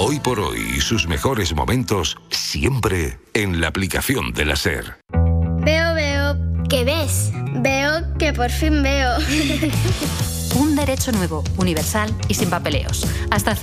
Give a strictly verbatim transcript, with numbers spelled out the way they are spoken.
Hoy por hoy y sus mejores momentos siempre en la aplicación de la SER. Veo, veo. ¿Qué ves? Veo que por fin veo. Un derecho nuevo, universal y sin papeleos. Hasta